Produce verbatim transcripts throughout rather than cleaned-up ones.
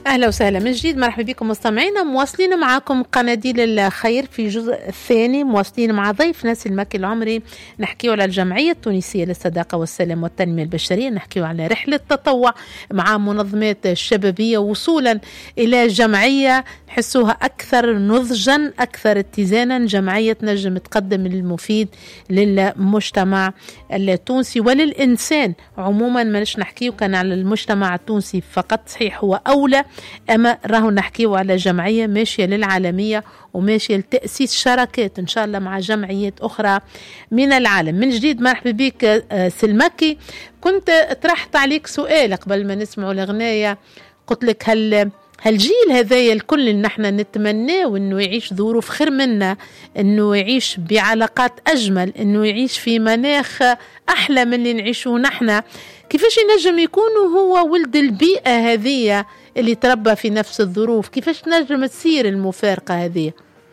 أهلا وسهلا من جديد، مرحبا بكم مستمعينا. مواصلين معكم قناديل الخير في الجزء الثاني، مواصلين مع ضيفنا سلماكي العمري. نحكيه على الجمعية التونسية للصداقة والسلام والتنمية البشرية، نحكيه على رحلة تطوع مع منظمات الشبابية وصولا إلى جمعية نحسوها أكثر نضجا أكثر اتزانا، جمعية تنجم تقدم المفيد للمجتمع التونسي وللإنسان عموما. ماناش نحكيه كان على المجتمع التونسي فقط، صحيح هو أولى، أما راهو نحكيه على جمعية ماشية للعالمية وماشية لتأسيس شراكات إن شاء الله مع جمعيات أخرى من العالم. من جديد مرحبا بك سلماكي. كنت طرحت عليك سؤال قبل ما نسمعوا الأغنية، قلت لك هل هالجيل هذايا الكل اللي نحن نتمناه انه يعيش ظروف خير منا، انه يعيش بعلاقات اجمل، انه يعيش في مناخ احلى من اللي نعيشه نحن، كيفاش ينجم يكون هو ولد البيئة هذه اللي تربى في نفس الظروف؟ كيفاش تنجم تصير المفارقة هذه؟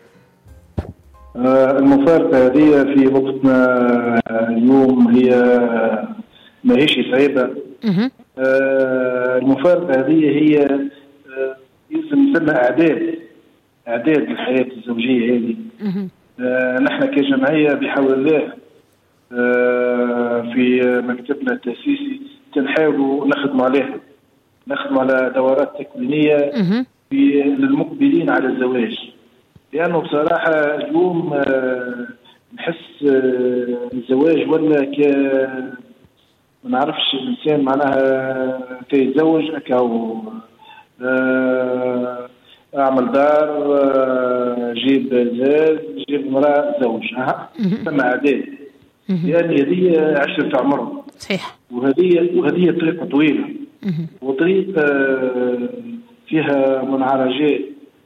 آه المفارقة هذه في وقتنا اليوم هي ما هيش صعيبة. آه المفارقة هذه هي آه يلزم نسمى أعداد أعداد الحياة الزوجية هذه. آه نحن كجمعية بحول الله آه في مكتبنا التأسيسي تنحاولوا نخدموا عليها، نخدموا على دورات تكوينية للمقبلين على الزواج، لأنه بصراحة اليوم آه نحس آه الزواج ولا ك ما نعرفش الإنسان معناها تيتزوج أكاو آه أعمل دار آه جيب زاد جيب مرأة زوج ها ثم عادات، لأن هذه عشرة عمر صحيح، وهذه وهذه طريقة طويلة وطريقة فيها منعرجات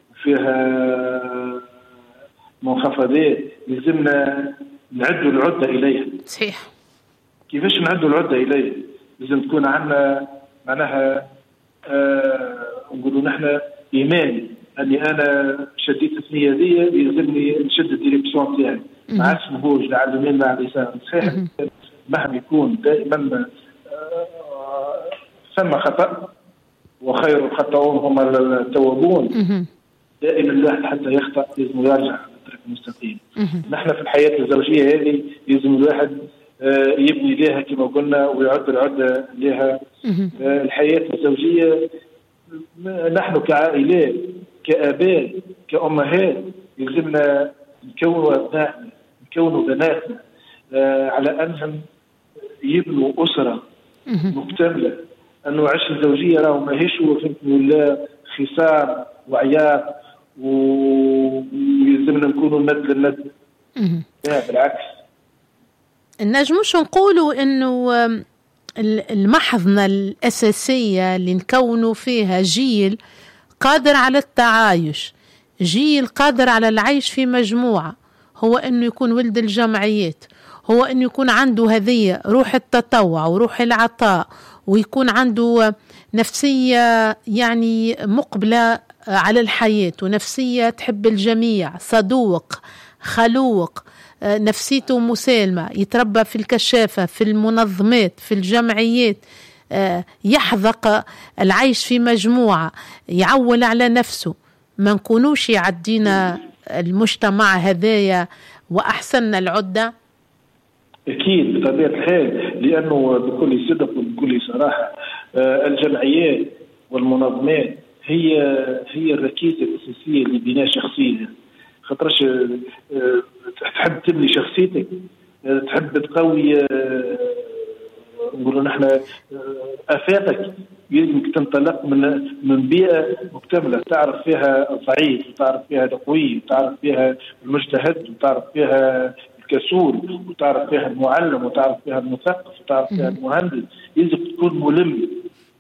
فيها منخفضات، لازمنا نعدوا العدة إليها. صحيح. كيفاش نعدوا العدة إليها؟ لازم تكون عندنا معناها آه نقولوا نحن إيمان أني أنا شديت الثنية دي يلزمني نشد الديريكسيون تاعي، ما عادش نهوج لا على اليمين لا على اليسار. صحيح مهما يكون دائما آه ثم خطأ وخير الخطأون هم التوابون، دائما الواحد حتى يخطأ لازم يرجع على الطريق المستقيم. نحن في الحياة الزوجية هذه لازم الواحد آه يبني لها كما قلنا ويعد العدة لها. آه الحياة الزوجية نحن كعائلات كآباء كأمهات يلزمنا نكونوا أبنائنا نكونوا بناتنا آه على أنهم يبنوا أسرة مكتملة. أنه عيش الزوجية راهو ماهيش هو فهمتني ولا خصام وعياط ويلزمنا نكونوا ند للند، لا بالعكس. نجموش نقولوا إنه المحضنة الأساسية اللي نكونوا فيها جيل قادر على التعايش، جيل قادر على العيش في مجموعة، هو أنه يكون ولد الجمعيات، هو أنه يكون عنده هذه روح التطوع وروح العطاء، ويكون عنده نفسية يعني مقبلة على الحياة ونفسية تحب الجميع، صدوق خلوق، نفسيته مسالمة، يتربى في الكشافة في المنظمات في الجمعيات، يحذق العيش في مجموعة، يعول على نفسه. ما نكونوش يعدينا المجتمع هذايا وأحسننا العدة. أكيد بطبيعة الحال، لأنه بكل صدق وبكل صراحة الجمعيات والمنظمات هي هي الركيزة الأساسية لبناء شخصية. خاطرش تحب تبني شخصيتك، تحب تقوي نقولوا نحن آفاقك، يلزمك تنطلق من من بيئة مكتملة تعرف فيها الضعيف وتعرف فيها القوي وتعرف فيها المجتهد وتعرف فيها الكسول وتعرف فيها المعلم وتعرف فيها المثقف وتعرف فيها المهندس، يلزم تكون ملم.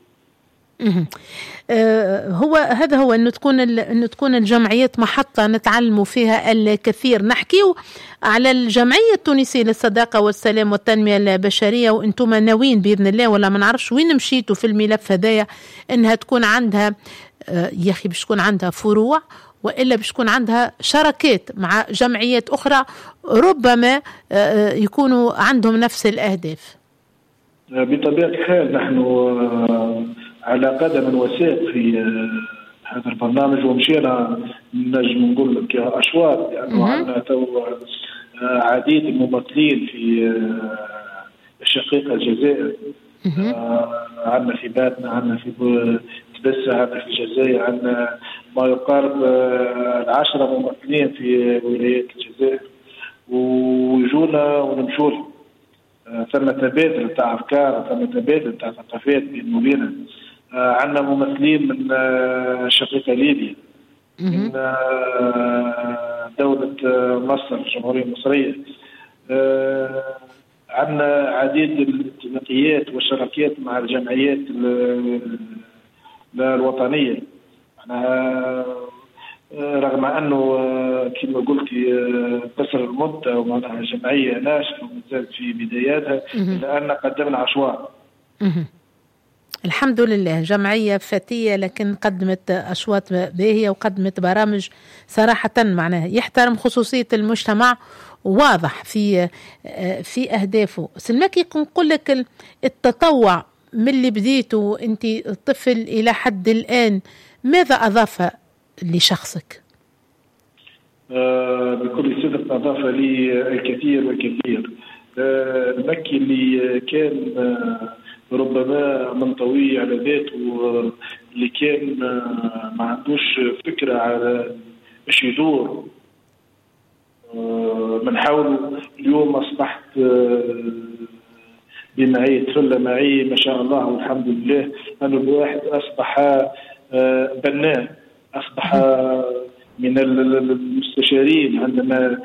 آه هو هذا هو انه تكون انه تكون الجمعيات محطة نتعلموا فيها الكثير. نحكيو على الجمعية التونسية للصداقة والسلام والتنمية البشرية، وانتم ناويين بإذن الله ولا ما نعرفش وين مشيتوا في الملف هذايا انها تكون عندها آه يا اخي باش تكون عندها فروع وإلا باش تكون عندها شراكات مع جمعيات أخرى ربما آه يكونوا عندهم نفس الأهداف. بطبيعة الحال نحن على قدم وساق في هذا البرنامج، ومشينا نجم نقول لك أشواط، لأنه يعني عندنا تو عديد الممثلين في الشقيقة الجزائر. عندنا في باتنا، عندنا في تبسة، عندنا في الجزائر، عندنا ما يقارب العشرة ممثلين في ولايات الجزائر، ويجونا ونمشوا لهم. ثم تبادل تاع أفكار، ثم تبادل تاع ثقافات بيننا وبيننا. عندنا ممثلين من شقيقة ليبيا، من دولة مصر الجمهورية المصرية. عندنا عديد الاتفاقيات والشراكات مع الجمعيات الوطنية. رغم أنه كما قلتي قصر المدة ومعناها جمعية ناشئة ومازالت في بداياتها، إلا أن قدمنا أشواط. الحمد لله، جمعية فتية لكن قدمت أشواط باهية وقدمت برامج صراحة معناها يحترم خصوصية المجتمع، واضح في في أهدافه. سلماكي نقول لك التطوع من اللي بديته أنت طفل إلى حد الآن، ماذا أضاف لشخصك؟ آه بكل صدق أضاف لي الكثير والكثير. آه المكي اللي كان آه ربما منطوي على ذاته، اللي كان آه ما عندوش فكرة على باش يدور، آه بنحاولوا اليوم أصبحت آه بمعية فلة معي ما شاء الله والحمد لله، أن الواحد أصبح آه بناء، أصبح من المستشارين. عندما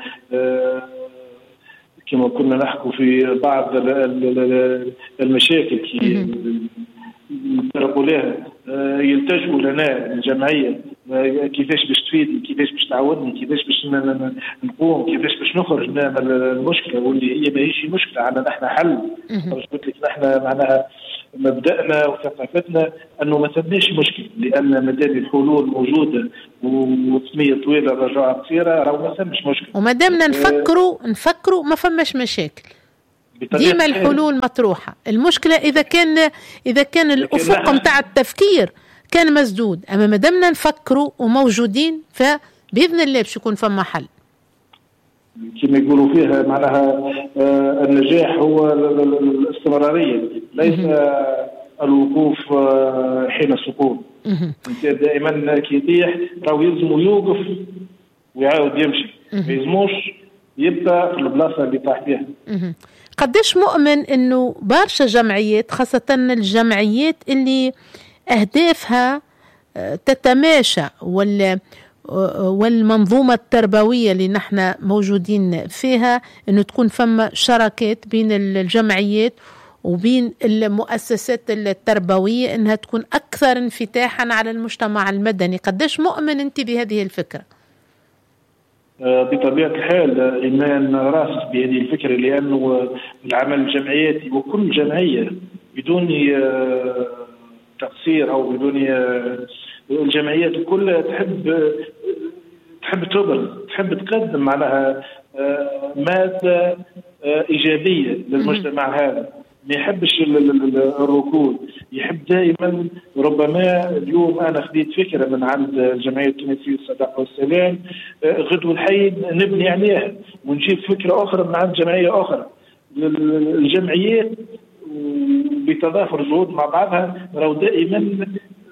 كما كنا نحكي في بعض المشاكل كي نتطرقوا لها يلتجئوا لنا الجمعية، كيفاش باش تفيدني، كيفاش باش تعاونني، كيفاش باش نقوم، كيفاش باش نخرج من المشكلة، واللي هي ماهيش مشكلة عندنا نحن حل. قلت لك نحن معناها مبدأنا وثقافتنا أنه ما ثماش مشكل، لأن مادام الحلول موجودة وثمية طويلة رجعة قصيرة راهو ما ثماش مشكل. وما دامنا نفكروا نفكروا ما فماش مشاكل، ديما الحلول مطروحة. المشكلة إذا كان إذا كان الأفق متاع التفكير كان مسدود، أما ما دامنا نفكروا وموجودين فبإذن الله باش يكون فما حل. كما يقولوا فيها معناها آه النجاح هو الاستمرارية، ليس الوقوف آه حين السقوط. دائما كي يطيح راهو يلزم يوقف ويعاود يمشي، ما يلزموش يبقى في البلاصة اللي طاح فيها. قديش مؤمن انه برشا جمعيات، خاصة الجمعيات اللي اهدافها تتماشى ولا والمنظومة التربوية اللي نحن موجودين فيها، انه تكون فما شراكات بين الجمعيات وبين المؤسسات التربوية، انها تكون اكثر انفتاحا على المجتمع المدني. قديش مؤمن انت بهذه الفكرة؟ بطبيعة الحال إيمان راسخ بهذه الفكرة، لأنه العمل الجمعياتي وكل جمعية بدون تقصير أو بدون، الجمعيات كلها تحب تحب تبرز، تحب تقدم معناها مادة إيجابية للمجتمع هذا، ما يحبش الركود، يحب دائما. ربما اليوم أنا خذيت فكرة من عند الجمعية التونسية للصداقة والسلام، غدو الحي نبني عليها ونجيب فكرة أخرى من عند جمعية أخرى. الجمعيات بتضافر جهود مع بعضها راهو دائما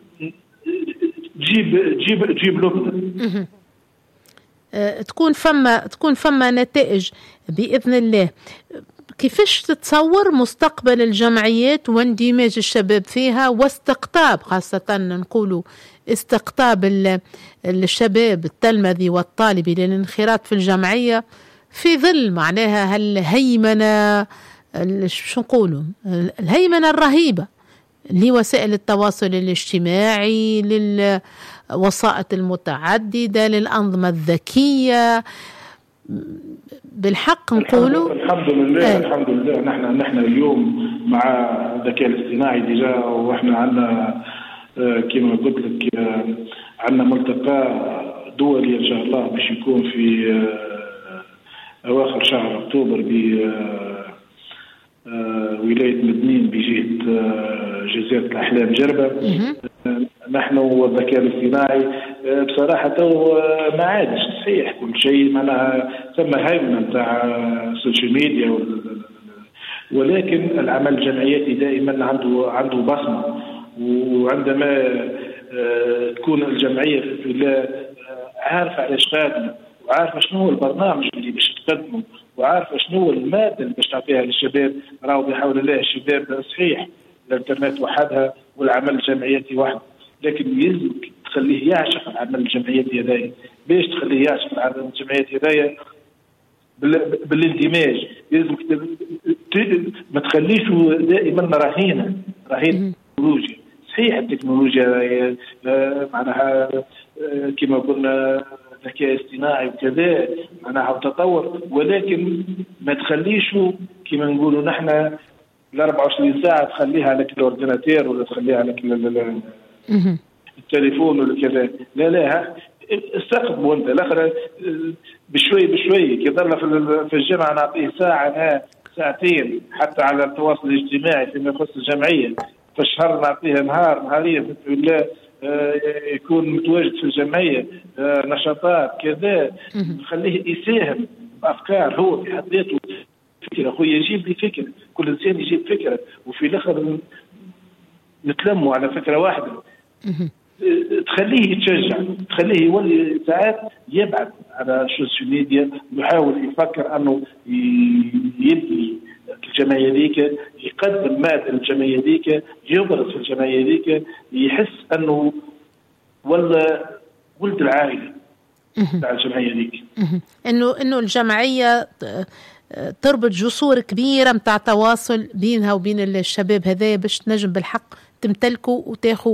تجيب تجيب تجيب لبنة، تكون فما تكون فما نتائج بإذن الله. كيفاش تتصور مستقبل الجمعيات واندماج الشباب فيها واستقطاب، خاصة نقولوا استقطاب الشباب التلمذي والطالبي للانخراط في الجمعية في ظل معناها هالهيمنة، شو نقولوا، الهيمنة الرهيبة لوسائل التواصل الاجتماعي، للوسائط المتعددة، للأنظمة الذكية. بالحق نقولوا الحمد لله آه. الحمد لله نحن نحن اليوم مع الذكاء الاصطناعي ديجا، واحنا عندنا آه كما قلت لك آه عندنا ملتقى دولي ان شاء الله باش يكون في آه اواخر شهر اكتوبر ب آه آه ولايه مدنين بجهه آه جزيره الاحلام جربه. آه نحن والذكاء الاصطناعي بصراحه تو ما عادش صحيح كل شيء معناها ثم هيمنه نتاع السوشيال ميديا، ولكن العمل الجمعياتي دائما عنده عنده بصمه. وعندما تكون الجمعيه في الله عارفه علاش خادمه، وعارفه شنو هو البرنامج اللي باش تقدمه، وعارفه شنو هو الماده اللي باش تعطيها للشباب. راهو بحول الله الشباب صحيح الانترنت وحدها والعمل الجمعياتي وحده، لكن يلزم تخليه يعشق العمل الجمعياتي هذايا. باش تخليه يعشق العمل الجمعياتي هذايا؟ بالاندماج. يلزم ما تخليش دائما رهينه رهين التكنولوجيا. صحيح التكنولوجيا معناها كما قلنا ذكاء اصطناعي وكذا معناها تطور، ولكن ما تخليش كما نقولوا نحن ال أربعة وعشرين ساعه تخليها على الاورديناتير ولا تخليها على التليفون ولا كذا. لا لا استقبلوا انت الاخر بشوي بشوي. كي ضلنا في الجامعه نعطيه ساعه ساعتين حتى على التواصل الاجتماعي فيما يخص الجمعيه، في الشهر نعطيه نهار نهاريه بالله يكون متواجد في الجمعيه نشاطات كذا، نخليه يساهم بافكار. هو في حد ذاته فكره اخويا يجيب لي فكره، كل انسان يجيب فكره وفي الاخر نتلموا على فكره واحده. تخليه يتشجع، تخليه يولي ساعات يبعث على السوشيال ميديا ويحاول يفكر انه يبني الجمعيه ذيك، يقدم ماده للجمعيه ذيك، يبرز في الجمعيه ذيك، يحس انه ولا ولد العائله تاع الجمعيه ذيك. انه انه الجمعيه تربط جسور كبيره متاع تواصل بينها وبين الشباب هذايا باش تنجم بالحق تمتلكوا وتاخوا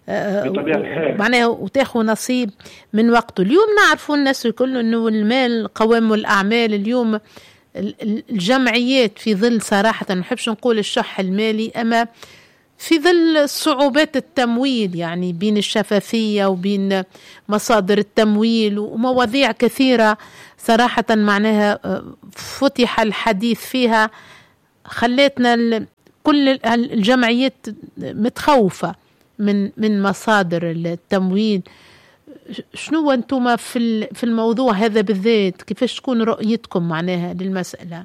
معناها وتاخوا نصيب من وقته. اليوم نعرفوا الناس الكل انه المال قوام الاعمال. اليوم الجمعيات في ظل صراحه ما نحبش نقول الشح المالي، اما في ظل صعوبات التمويل يعني بين الشفافيه وبين مصادر التمويل ومواضيع كثيره صراحه معناها فتح الحديث فيها، خلتنا كل الجمعيات متخوفة من من مصادر التمويل. شنو أنتم في في الموضوع هذا بالذات؟ كيفاش تكون رؤيتكم معناها للمسألة؟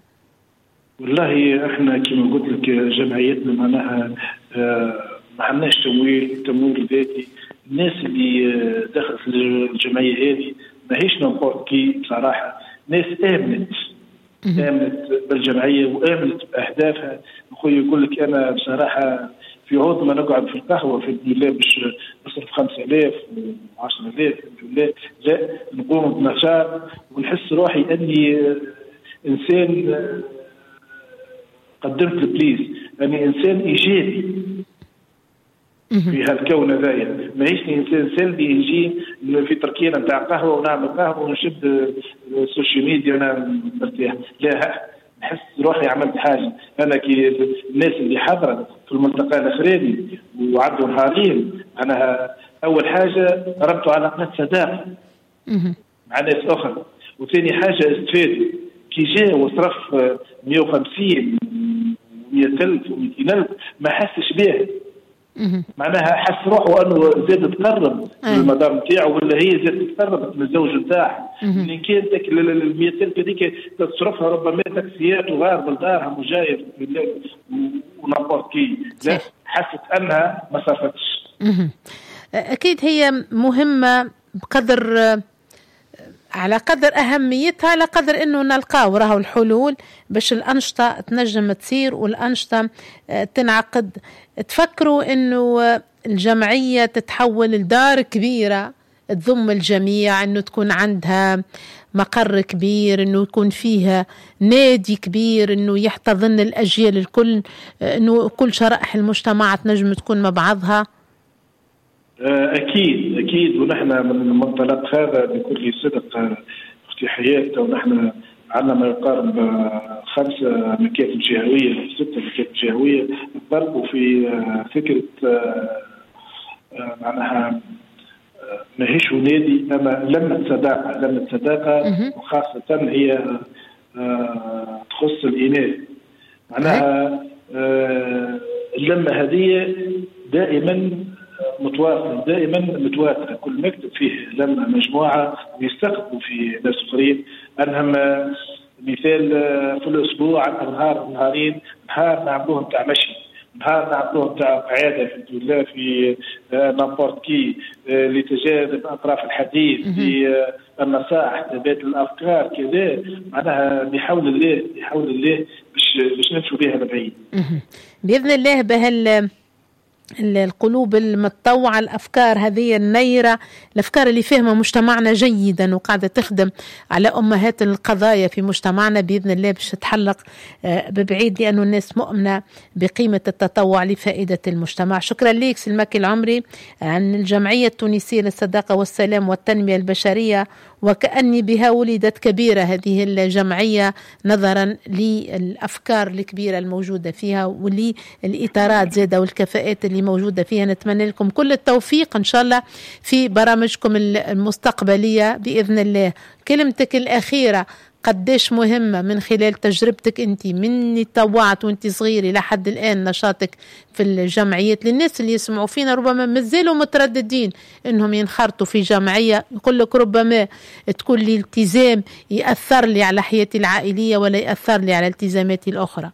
والله احنا كما قلت لك جمعيتنا معناها ما عندناش تمويل تمويل ذاتي. الناس اللي دخلت الجمعية هذه ماهيش نمبورت كي بصراحة، ناس آمنت آمنت بالجمعية وآمنت بأهدافها. أخوي يقول لك أنا بصراحة في عوض ما نقعد في القهوة في الله باش نصرف خمسة آلاف وعشرة آلاف لا لا، نقوم بنشاط ونحس روحي أني إنسان قدمت البليز، أني إنسان إيجابي في هالكون هذايا. ماهيش انسان سلبي يجي في تركينا نتاع قهوه ونعمل قهوه ونشد السوشيال ميديا وانا مرتاح. لا، نحس روحي عملت حاجه. انا كي الناس اللي حضرت في الملتقى الاخراني وعدوا نهارين، انا اول حاجه ربطوا علاقات صداقه مع ناس اخرى، وثاني حاجه استفادوا. كي جاء وصرف مئة وخمسين مئة ألف ومئتين ألف ما حسش به، معناها حس روحه انه زاد تقرب للمدام نتاعو ولا هي زاد تقربت من الزوج نتاعها. اللي كان داك ال مئة ألف هذيك تصرفها ربما تاكسيات وغير بالدارهم وجايه ونابورت كي، لا حست انها ما صرفتش. اكيد هي مهمه بقدر على قدر أهميتها، على قدر أنه نلقاو راهو الحلول باش الأنشطة تنجم تصير والأنشطة تنعقد. تفكروا أنه الجمعية تتحول لدار كبيرة تضم الجميع، أنه تكون عندها مقر كبير، أنه يكون فيها نادي كبير، أنه يحتضن الأجيال الكل، أنه كل شرائح المجتمع تنجم تكون مع بعضها؟ أكيد أكيد، ونحن من المنطلق هذا بكل صدق أختي حياة، ونحن عندنا ما يقارب خمسة مكاتب جهوية ستة مكاتب جهوية يضربوا في فكرة معناها ماهيش نادي أما لمة صداقة. لمة صداقة وخاصة هي تخص الإناث، معناها اللمة هذه دائما متواصله دائما متواتره، كل مكتب فيه لما مجموعه ويستقبلوا في ناس اخرين. انهم مثال في الاسبوع عندنا نهار نهارين، نهار نعملوه نتاع مشي، نهار نعملوه نتاع قعاده الحمد لله في نامبورت كي لتجاذب اطراف الحديث، في النصائح، تبادل الافكار كذا. معناها بحول الله بحول الله باش باش نمشوا بها لبعيد باذن الله. بهال القلوب المتطوعة، الأفكار هذه النيرة، الأفكار اللي فهمها مجتمعنا جيدا وقاعدة تخدم على أمهات القضايا في مجتمعنا، بإذن الله باش تتحلق ببعيد، لأنه الناس مؤمنة بقيمة التطوع لفائدة المجتمع. شكرا لك سلماكي العمري عن الجمعية التونسية للصداقة والسلام والتنمية البشرية، وكأني بها ولدت كبيرة هذه الجمعية نظرا للأفكار الكبيرة الموجودة فيها وللإطارات زادة والكفاءات اللي موجودة فيها. نتمنى لكم كل التوفيق إن شاء الله في برامجكم المستقبلية بإذن الله. كلمتك الأخيرة قديش مهمة من خلال تجربتك أنت من طوعت وأنت صغيرة لحد الآن نشاطك في الجمعيات، للناس اللي يسمعوا فينا ربما مازالوا مترددين إنهم ينخرطوا في جمعية، يقول لك ربما تكون لي التزام يأثر لي على حياتي العائلية ولا يأثر لي على التزاماتي الأخرى.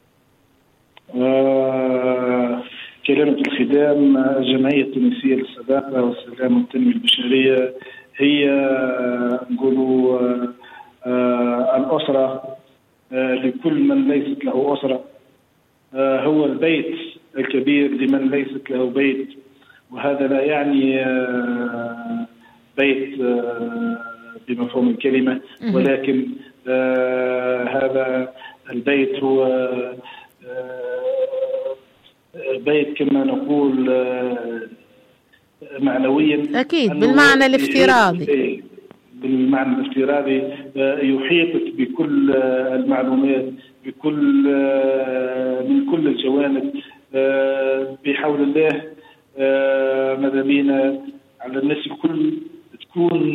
آه كلمة الخدام، الجمعية التونسية للصداقة والسلام والتنمية البشرية هي نقولوا آه آه الأسرة آه لكل من ليست له أسرة، آه هو البيت الكبير لمن ليست له بيت. وهذا لا يعني آه بيت آه بمفهوم الكلمة، ولكن آه هذا البيت هو آه بيت كما نقول آه معنويا، أكيد بالمعنى الافتراضي، بالمعنى الافتراضي يحيطك بكل المعلومات، بكل من كل الجوانب بحول الله. ماذا بينا على الناس الكل تكون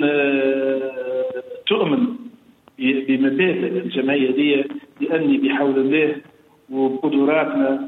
تؤمن بمبادئ الجمعية دي، لأني بحول الله وبقدراتنا